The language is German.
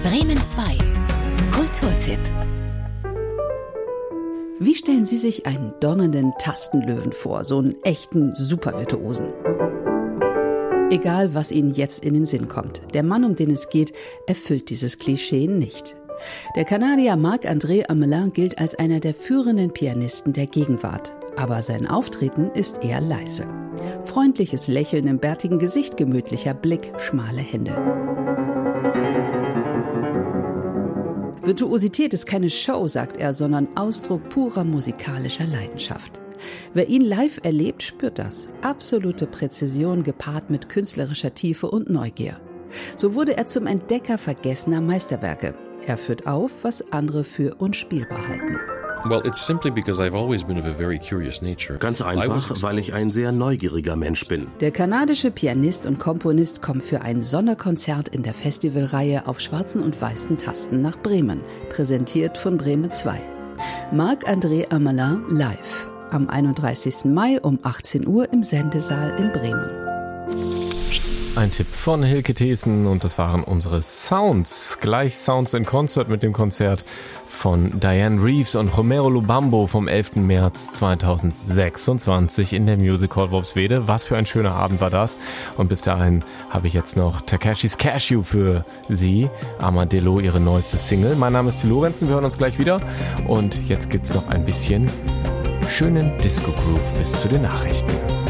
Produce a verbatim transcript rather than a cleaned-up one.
Bremen zwei. Kulturtipp. Wie stellen Sie sich einen donnernden Tastenlöwen vor, so einen echten Supervirtuosen? Egal, was Ihnen jetzt in den Sinn kommt, der Mann, um den es geht, erfüllt dieses Klischee nicht. Der Kanadier Marc-André Amelin gilt als einer der führenden Pianisten der Gegenwart. Aber sein Auftreten ist eher leise. Freundliches Lächeln im bärtigen Gesicht, gemütlicher Blick, schmale Hände. Virtuosität ist keine Show, sagt er, sondern Ausdruck purer musikalischer Leidenschaft. Wer ihn live erlebt, spürt das. Absolute Präzision gepaart mit künstlerischer Tiefe und Neugier. So wurde er zum Entdecker vergessener Meisterwerke. Er führt auf, was andere für unspielbar halten. Ganz einfach, weil ich ein sehr neugieriger Mensch bin. Der kanadische Pianist und Komponist kommt für ein Sonderkonzert in der Festivalreihe auf schwarzen und weißen Tasten nach Bremen, präsentiert von Bremen zwei. Marc-André Amelin live am einunddreißigsten Mai um achtzehn Uhr im Sendesaal in Bremen. Ein Tipp von Hilke Thesen und das waren unsere Sounds. Gleich Sounds in Concert mit dem Konzert von Diane Reeves und Romero Lubambo vom elften März zweitausendsechsundzwanzig in der Music Hall Worpswede. Was für ein schöner Abend war das. Und bis dahin habe ich jetzt noch Takashis Cashew für Sie. Armadillo, ihre neueste Single. Mein Name ist Till Lorenzen, wir hören uns gleich wieder. Und jetzt gibt's noch ein bisschen schönen Disco-Groove bis zu den Nachrichten.